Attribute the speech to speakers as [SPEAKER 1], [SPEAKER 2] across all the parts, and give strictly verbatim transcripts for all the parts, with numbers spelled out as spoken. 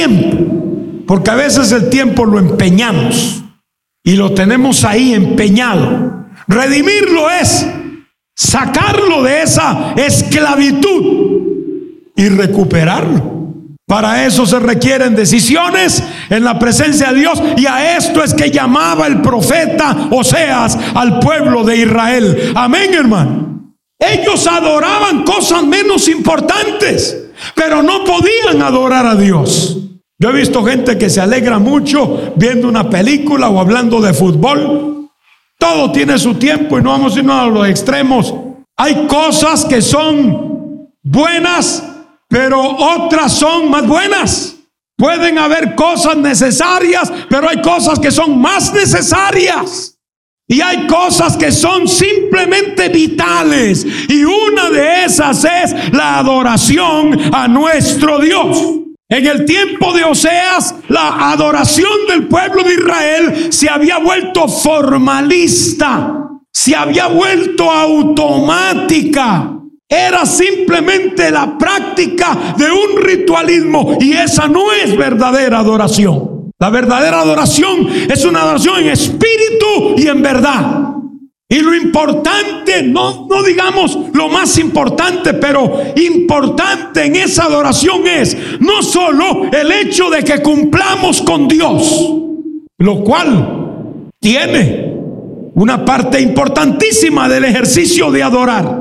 [SPEAKER 1] tiempo, porque a veces el tiempo lo empeñamos y lo tenemos ahí empeñado. Redimirlo es sacarlo de esa esclavitud y recuperarlo. Para eso se requieren decisiones en la presencia de Dios, y a esto es que llamaba el profeta Oseas al pueblo de Israel. Amén, hermano. Ellos adoraban cosas menos importantes, pero no podían adorar a Dios. Yo he visto gente que se alegra mucho viendo una película o hablando de fútbol. Todo tiene su tiempo y no vamos a irnos a los extremos. Hay cosas que son buenas, pero otras son más buenas. Pueden haber cosas necesarias, pero hay cosas que son más necesarias. Y hay cosas que son simplemente vitales. Y una de esas es la adoración a nuestro Dios. En el tiempo de Oseas, la adoración del pueblo de Israel se había vuelto formalista, se había vuelto automática. Era simplemente la práctica de un ritualismo, y esa no es verdadera adoración. La verdadera adoración es una adoración en espíritu y en verdad. Y lo importante, no, no digamos lo más importante, pero importante en esa adoración es no solo el hecho de que cumplamos con Dios, lo cual tiene una parte importantísima del ejercicio de adorar,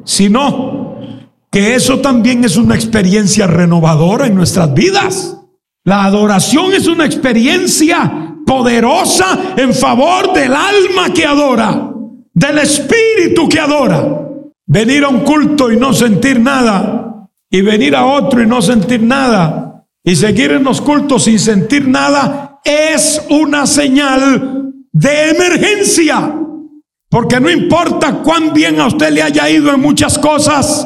[SPEAKER 1] sino que eso también es una experiencia renovadora en nuestras vidas. La adoración es una experiencia poderosa en favor del alma que adora, del espíritu que adora. Venir a un culto y no sentir nada, y venir a otro y no sentir nada, y seguir en los cultos sin sentir nada, es una señal de emergencia. Porque no importa cuán bien a usted le haya ido en muchas cosas,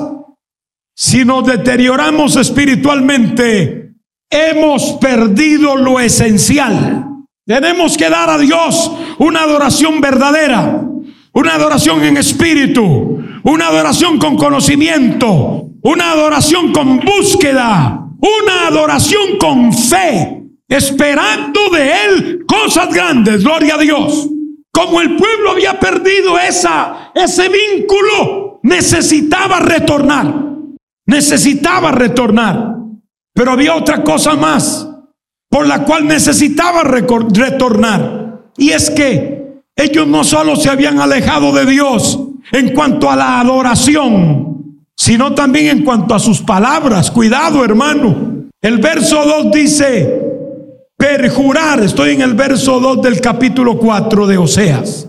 [SPEAKER 1] si nos deterioramos espiritualmente, hemos perdido lo esencial. Tenemos que dar a Dios una adoración verdadera, una adoración en espíritu, una adoración con conocimiento, una adoración con búsqueda, una adoración con fe, esperando de Él cosas grandes. Gloria a Dios. Como el pueblo había perdido esa, ese vínculo, necesitaba retornar, necesitaba retornar. Pero había otra cosa más por la cual necesitaba retornar, y es que ellos no solo se habían alejado de Dios en cuanto a la adoración, sino también en cuanto a sus palabras. Cuidado, hermano. El verso dos dice: perjurar. Estoy en el verso dos del capítulo cuatro de Oseas.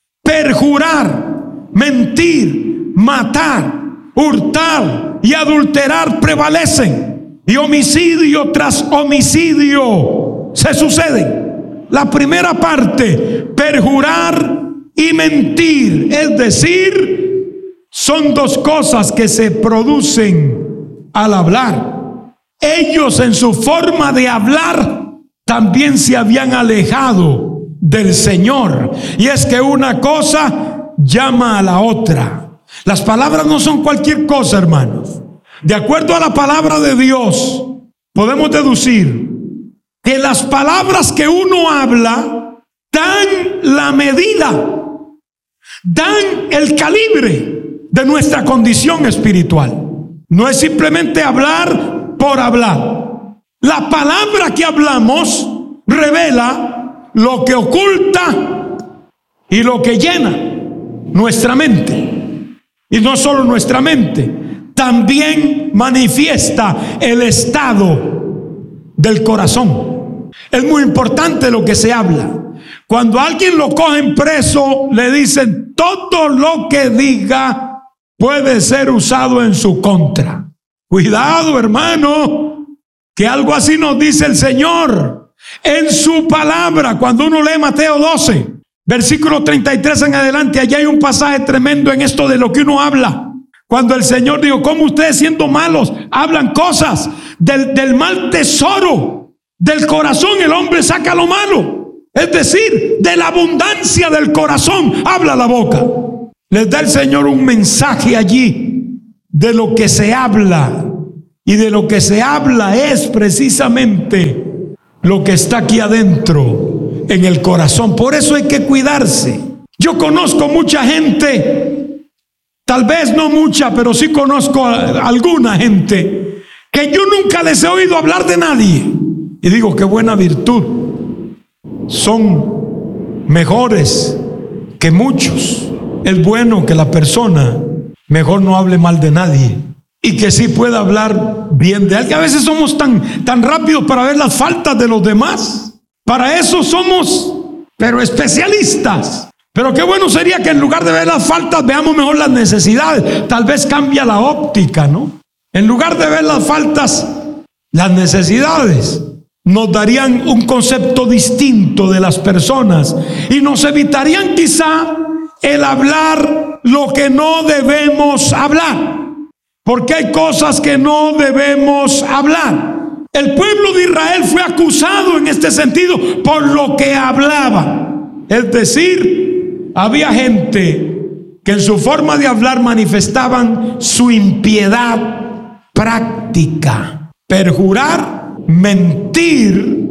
[SPEAKER 1] Perjurar, mentir, matar, hurtar y adulterar prevalecen, y homicidio tras homicidio se suceden. La primera parte, perjurar y mentir, es decir, son dos cosas que se producen al hablar. Ellos, en su forma de hablar, también se habían alejado del Señor. Y es que una cosa llama a la otra. Las palabras no son cualquier cosa, hermanos. De acuerdo a la palabra de Dios, podemos deducir que las palabras que uno habla dan la medida, dan el calibre de nuestra condición espiritual. No es simplemente hablar por hablar. La palabra que hablamos revela lo que oculta y lo que llena nuestra mente. Y no solo nuestra mente, también manifiesta el estado del corazón. Es muy importante lo que se habla. Cuando a alguien lo cogen preso, le dicen: todo lo que diga puede ser usado en su contra. Cuidado, hermano, que algo así nos dice el Señor en su palabra. Cuando uno lee Mateo doce, versículo treinta y tres en adelante, allá hay un pasaje tremendo en esto de lo que uno habla. Cuando el Señor dijo: ¿cómo ustedes, siendo malos, hablan cosas? Del, del mal tesoro del corazón el hombre saca lo malo. Es decir, de la abundancia del corazón habla la boca. Les da el Señor un mensaje allí de lo que se habla Y de lo que se habla es precisamente lo que está aquí adentro, en el corazón. Por eso hay que cuidarse. Yo conozco mucha gente, tal vez no mucha, pero sí conozco a alguna gente, que yo nunca les he oído hablar de nadie. Y digo, qué buena virtud. Son mejores que muchos. Es bueno que la persona mejor no hable mal de nadie y que sí pueda hablar bien de alguien. A veces somos tan, tan rápidos para ver las faltas de los demás. Para eso somos, pero especialistas. Pero qué bueno sería que en lugar de ver las faltas veamos mejor las necesidades. Tal vez cambia la óptica, ¿no? En lugar de ver las faltas, las necesidades nos darían un concepto distinto de las personas y nos evitarían quizá el hablar lo que no debemos hablar, porque hay cosas que no debemos hablar. El pueblo de Israel fue acusado en este sentido por lo que hablaba. Es decir, había gente que en su forma de hablar manifestaban su impiedad práctica. Perjurar, mentir,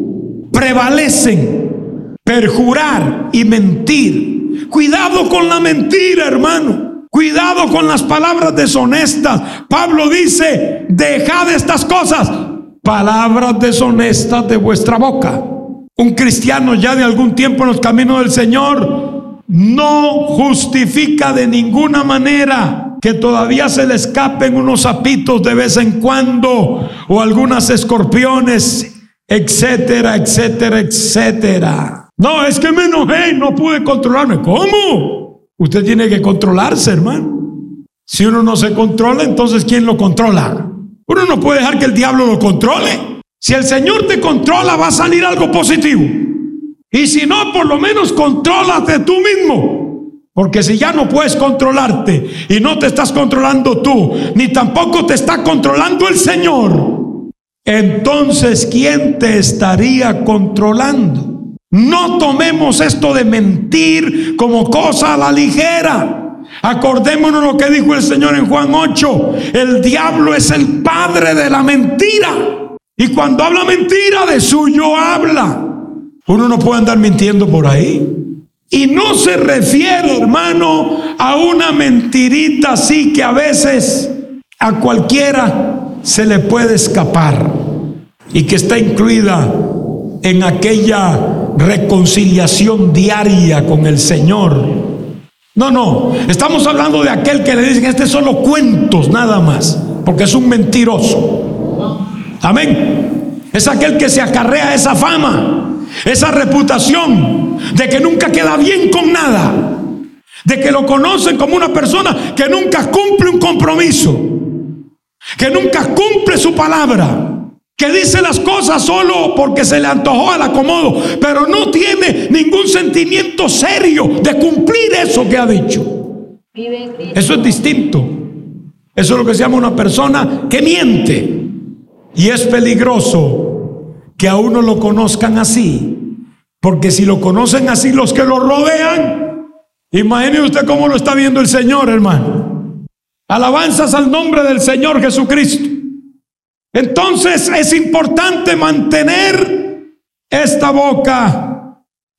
[SPEAKER 1] prevalecen. Perjurar y mentir. Cuidado con la mentira, hermano. Cuidado con las palabras deshonestas. Pablo dice, dejad estas cosas, palabras deshonestas de vuestra boca. Un cristiano ya de algún tiempo en los caminos del Señor no justifica de ninguna manera que todavía se le escapen unos sapitos de vez en cuando o algunas escorpiones, etcétera, etcétera, etcétera. No, es que me enojé y no pude controlarme. ¿Cómo? Usted tiene que controlarse, hermano. Si uno no se controla, entonces ¿quién lo controla? Uno no puede dejar que el diablo lo controle. Si el Señor te controla, va a salir algo positivo. Y si no, por lo menos contrólate tú mismo. Porque si ya no puedes controlarte y no te estás controlando tú, ni tampoco te está controlando el Señor, entonces ¿quién te estaría controlando? No tomemos esto de mentir como cosa a la ligera. Acordémonos lo que dijo el Señor en Juan ocho. El diablo es el padre de la mentira. Y cuando habla mentira, de suyo habla. Uno no puede andar mintiendo por ahí. Y no se refiere, hermano, a una mentirita así que a veces a cualquiera se le puede escapar y que está incluida en aquella reconciliación diaria con el Señor. No, no, estamos hablando de aquel que le dicen, este es solo cuentos nada más, porque es un mentiroso. Amén. Es aquel que se acarrea esa fama, esa reputación de que nunca queda bien con nada, de que lo conocen como una persona que nunca cumple un compromiso, que nunca cumple su palabra, que dice las cosas solo porque se le antojó al acomodo, pero no tiene ningún sentimiento serio de cumplir eso que ha dicho. Eso es distinto. Eso es lo que se llama una persona que miente. Y es peligroso que a uno lo conozcan así, porque si lo conocen así los que lo rodean, imagine usted cómo lo está viendo el Señor, hermano. Alabanzas al nombre del Señor Jesucristo. Entonces es importante mantener esta boca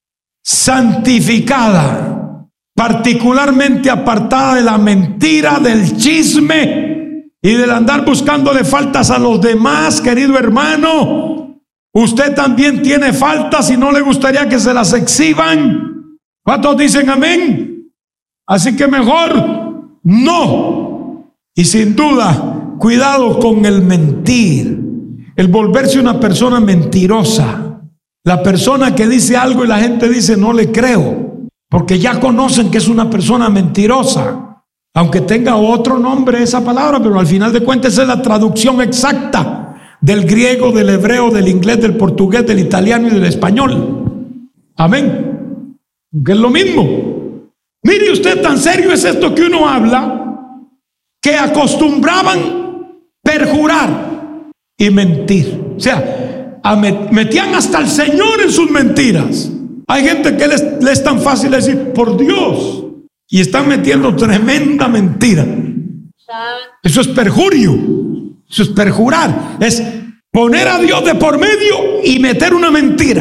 [SPEAKER 1] santificada, particularmente apartada de la mentira, del chisme y del andar buscándole faltas a los demás. Querido hermano, usted también tiene faltas y no le gustaría que se las exhiban. ¿Cuántos dicen amén? Así que mejor no. Y sin duda, cuidado con el mentir, el volverse una persona mentirosa. La persona que dice algo y la gente dice no le creo, porque ya conocen que es una persona mentirosa, aunque tenga otro nombre esa palabra, pero al final de cuentas esa es la traducción exacta del griego, del hebreo, del inglés, del portugués, del italiano y del español. Amén. Que es lo mismo. Mire usted, tan serio es esto que uno habla, que acostumbraban perjurar y mentir. O sea, metían hasta el Señor en sus mentiras. Hay gente que les, les es tan fácil decir, por Dios, y están metiendo tremenda mentira. Eso es perjurio. Eso es perjurar. Es poner a Dios de por medio y meter una mentira.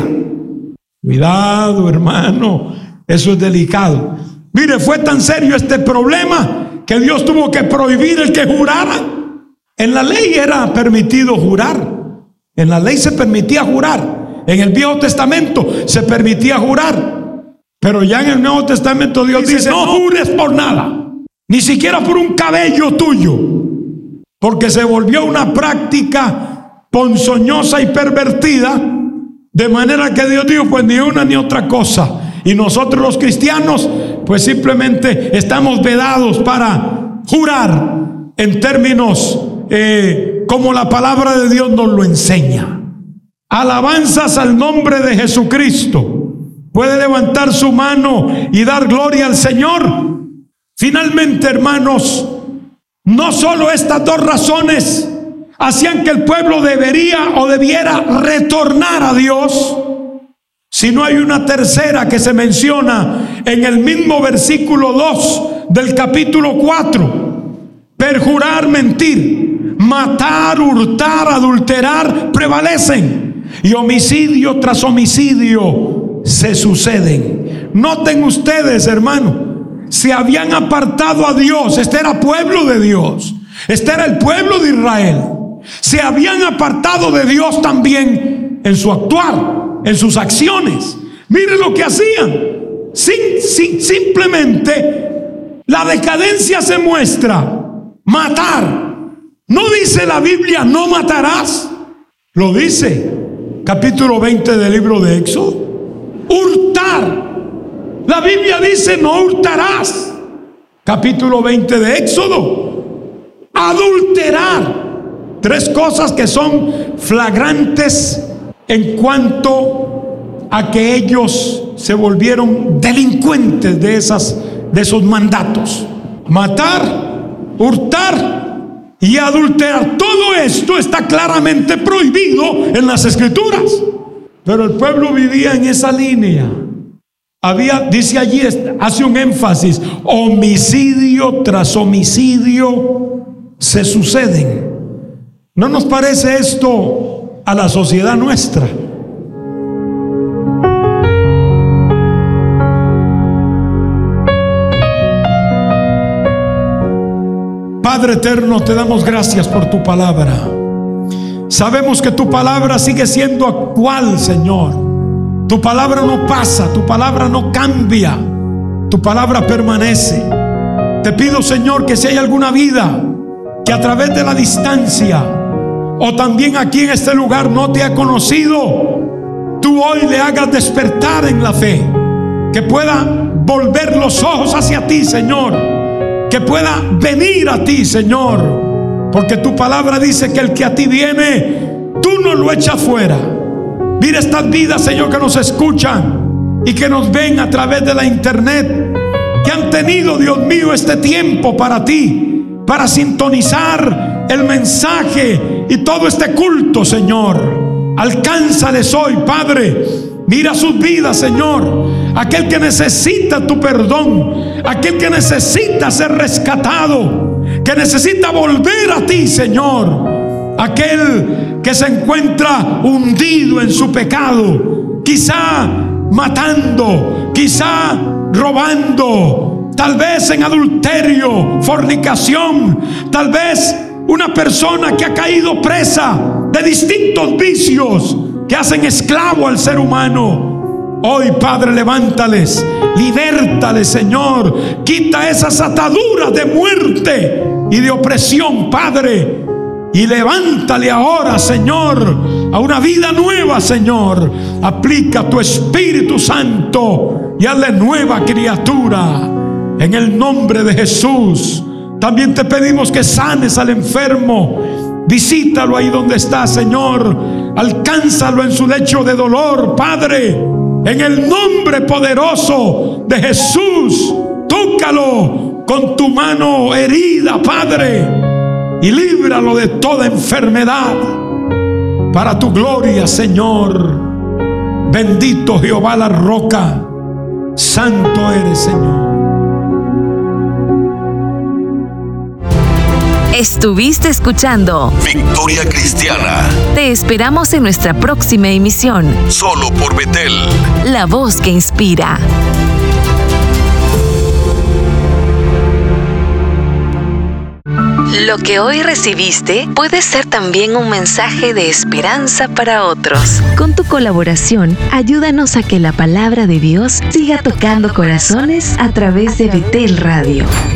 [SPEAKER 1] Cuidado, hermano. Eso es delicado. Mire, fue tan serio este problema que Dios tuvo que prohibir el que jurara. En la ley era permitido jurar. En la ley se permitía jurar. En el Viejo Testamento se permitía jurar. Pero ya en el Nuevo Testamento Dios dice, no jures por nada, ni siquiera por un cabello tuyo, porque se volvió una práctica ponzoñosa y pervertida, de manera que Dios dijo, pues ni una ni otra cosa. Y nosotros los cristianos, pues simplemente estamos vedados para jurar en términos eh, como la palabra de Dios nos lo enseña. Alabanzas al nombre de Jesucristo. Puede levantar su mano y dar gloria al Señor. Finalmente, hermanos, no solo estas dos razones hacían que el pueblo debería o debiera retornar a Dios, sino hay una tercera que se menciona en el mismo versículo dos del capítulo cuatro. Perjurar, mentir, matar, hurtar, adulterar prevalecen, y homicidio tras homicidio se suceden. Noten ustedes, hermano, se habían apartado a Dios. Este era pueblo de Dios. Este era el pueblo de Israel. Se habían apartado de Dios también en su actuar, en sus acciones. Miren lo que hacían. Sin, sin, simplemente la decadencia se muestra. Matar. No dice la Biblia, no matarás. Lo dice capítulo veinte del libro de Éxodo. Hurtar. La Biblia dice, no hurtarás. Capítulo veinte de Éxodo. Adulterar. Tres cosas que son flagrantes en cuanto a que ellos se volvieron delincuentes de, esas, de esos mandatos. Matar, hurtar y adulterar. Todo esto está claramente prohibido en las Escrituras. Pero el pueblo vivía en esa línea. Había, dice allí, hace un énfasis, homicidio tras homicidio se suceden. ¿No nos parece esto a la sociedad nuestra? Padre eterno, te damos gracias por tu palabra. Sabemos que tu palabra sigue siendo actual, Señor. Tu palabra no pasa, tu palabra no cambia, tu palabra permanece. Te pido, Señor, que si hay alguna vida que a través de la distancia o también aquí en este lugar no te ha conocido, tú hoy le hagas despertar en la fe, que pueda volver los ojos hacia ti, Señor, que pueda venir a ti, Señor. Porque tu palabra dice que el que a ti viene, tú no lo echas fuera. Mira estas vidas, Señor, que nos escuchan y que nos ven a través de la internet, que han tenido, Dios mío, este tiempo para ti, para sintonizar el mensaje y todo este culto, Señor. Alcánzales hoy, Padre. Mira sus vidas, Señor. Aquel que necesita tu perdón, aquel que necesita ser rescatado, que necesita volver a ti, Señor. Aquel que se encuentra hundido en su pecado, quizá matando, quizá robando, tal vez en adulterio, fornicación, tal vez una persona que ha caído presa de distintos vicios que hacen esclavo al ser humano. Hoy, Padre, levántales, libértales, Señor. Quita esas ataduras de muerte y de opresión, Padre, y levántale ahora, Señor, a una vida nueva, Señor. Aplica tu Espíritu Santo y hazle nueva criatura en el nombre de Jesús. También te pedimos que sanes al enfermo. Visítalo ahí donde está, Señor. Alcánzalo en su lecho de dolor, Padre. En el nombre poderoso de Jesús, tócalo con tu mano herida, Padre, y líbralo de toda enfermedad. Para tu gloria, Señor. Bendito Jehová la roca. Santo eres, Señor.
[SPEAKER 2] Estuviste escuchando
[SPEAKER 3] Victoria Cristiana.
[SPEAKER 2] Te esperamos en nuestra próxima emisión.
[SPEAKER 3] Solo por Betel.
[SPEAKER 2] La voz que inspira. Lo que hoy recibiste puede ser también un mensaje de esperanza para otros. Con tu colaboración, ayúdanos a que la palabra de Dios siga tocando corazones a través de Betel Radio.